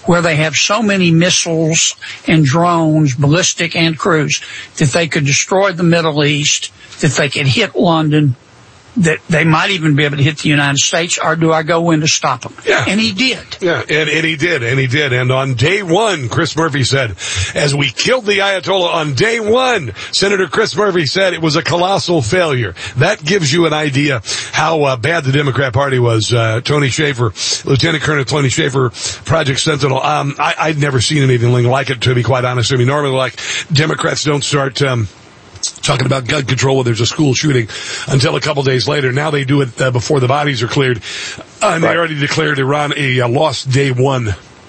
where they have so many missiles and drones, ballistic and cruise, that they could destroy the Middle East, that they could hit London, that they might even be able to hit the United States, or do I go in to stop them? Yeah. And he did. Yeah, and he did. And on day one, Chris Murphy said, as we killed the Ayatollah on day one, Senator Chris Murphy said it was a colossal failure. That gives you an idea how bad the Democrat Party was. Tony Shaffer, Lieutenant Colonel Tony Shaffer, Project Sentinel. I'd never seen anything like it, to be quite honest. I mean, normally, like, Democrats don't start talking about gun control when there's a school shooting until a couple days later. Now they do it before the bodies are cleared. And they already declared Iran a lost day one.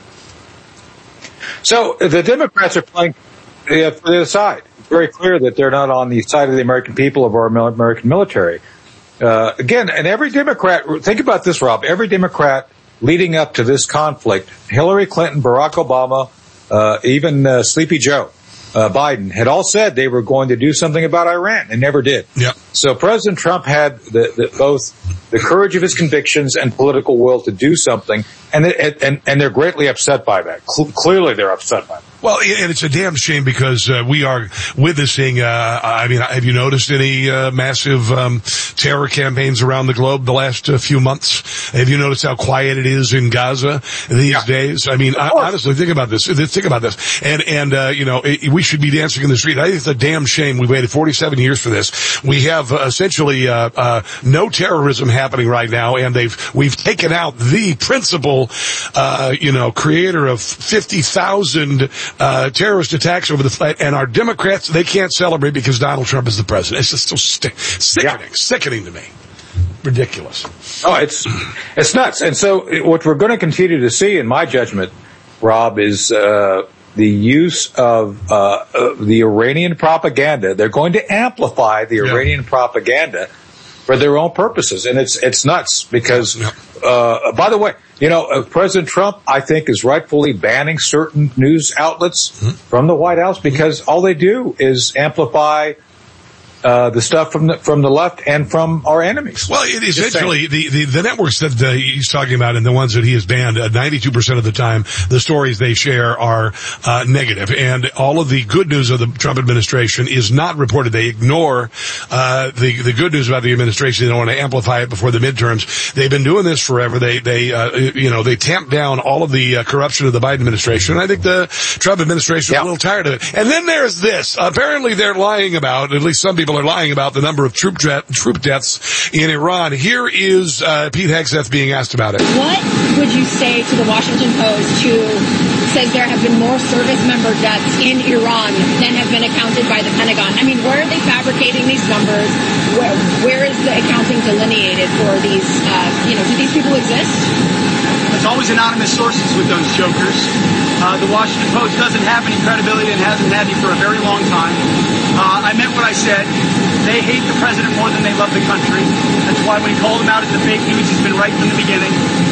So the Democrats are playing for the other side. It's very clear that they're not on the side of the American people or our American military. Again, and every Democrat, think about this, Rob, every Democrat leading up to this conflict, Hillary Clinton, Barack Obama, even Sleepy Joe, Biden, had all said they were going to do something about Iran and never did. Yep. So President Trump had both the courage of his convictions and political will to do something, and they're greatly upset by that. Clearly they're upset by that. Well, and it's a damn shame because we are witnessing, I mean, have you noticed any massive terror campaigns around the globe the last few months? Have you noticed how quiet it is in Gaza these days? I mean, honestly, think about this. And you know, we should be dancing in the street. I think it's a damn shame we waited 47 years for this. We have essentially no terrorism happening right now, and we've taken out the principal, creator of 50,000 terrorist attacks over the flight, and our Democrats, they can't celebrate because Donald Trump is the president. It's just so sickening to me. Ridiculous. Oh, it's nuts. And so what we're going to continue to see, in my judgment, Rob, is the use of the Iranian propaganda. They're going to amplify the Iranian propaganda for their own purposes, and it's nuts because, by the way, President Trump, I think, is rightfully banning certain news outlets from the White House because all they do is amplify the stuff from the left and from our enemies. Well, it is essentially the networks that he's talking about and the ones that he has banned, 92% of the time, the stories they share are negative. And all of the good news of the Trump administration is not reported. They ignore the good news about the administration. They don't want to amplify it before the midterms. They've been doing this forever. They tamped down all of the corruption of the Biden administration. And I think the Trump administration is a little tired of it. And then there's this. Apparently they're lying about, at least some people are lying about, the number of troop deaths in Iran. Here is Pete Hegseth being asked about it. What would you say to the Washington Post, who says there have been more service member deaths in Iran than have been accounted by the Pentagon? I mean, where are they fabricating these numbers? Where is the accounting delineated for these? Do these people exist? There's always anonymous sources with those jokers. The Washington Post doesn't have any credibility and hasn't had any for a very long time. I meant what I said. They hate the president more than they love the country. That's why when he called him out as the fake news, he's been right from the beginning.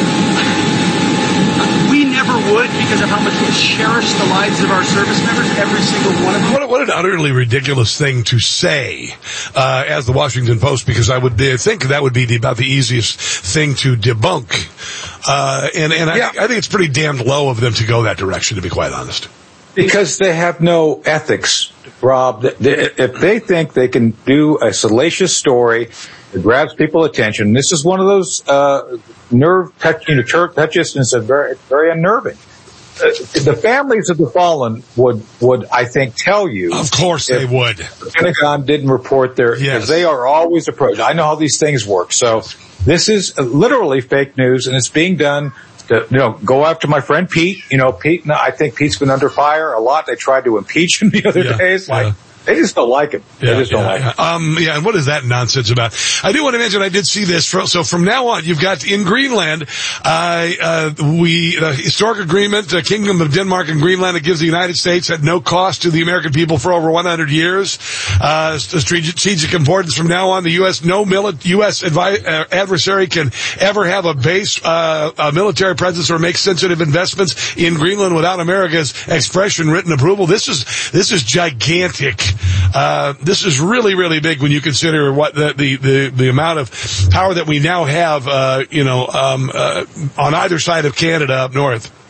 We never would because of how much we cherish the lives of our service members, every single one of them. What an utterly ridiculous thing to say as the Washington Post, because I would think that would be about the easiest thing to debunk. I think it's pretty damned low of them to go that direction, to be quite honest. Because they have no ethics, Rob. If they think they can do a salacious story that grabs people's attention, this is one of those touches, and it's very, very unnerving. The families of the fallen would I think tell you. Of course they would. The Pentagon didn't report because they are always approached. I know how these things work. So this is literally fake news, and it's being done to, go after my friend Pete. Pete, I think Pete's been under fire a lot. They tried to impeach him the other days. They just don't like him. They just don't like him. And what is that nonsense about? I do want to mention I did see this. So from now on, you've got in Greenland, the historic agreement, Kingdom of Denmark and Greenland, that gives the United States at no cost to the American people for over 100 years. Strategic importance from now on. The U.S. adversary can ever have a base, a military presence or make sensitive investments in Greenland without America's expression, written approval. This is gigantic. This is really, really big when you consider what the amount of power that we now have, on either side of Canada up north.